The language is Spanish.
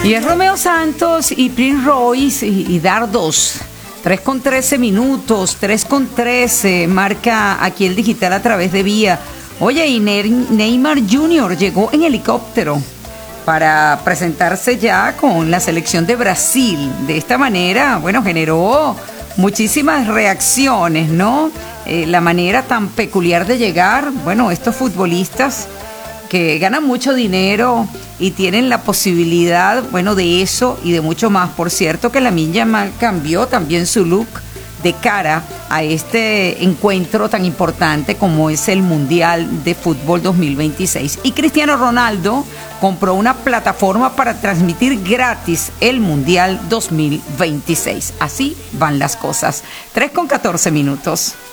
Y es Romeo Santos y Prince Royce y Dardos. 3:13, 3:13, marca aquí el digital a través de Vía. Oye, y Neymar Jr. llegó en helicóptero para presentarse ya con la selección de Brasil. De esta manera, bueno, generó muchísimas reacciones, ¿no? La manera tan peculiar de llegar, bueno, estos futbolistas que ganan mucho dinero y tienen la posibilidad, bueno, de eso y de mucho más. Por cierto que Lamine Yamal cambió también su look de cara a este encuentro tan importante como es el Mundial de Fútbol 2026. Y Cristiano Ronaldo compró una plataforma para transmitir gratis el Mundial 2026. Así van las cosas. 3:14.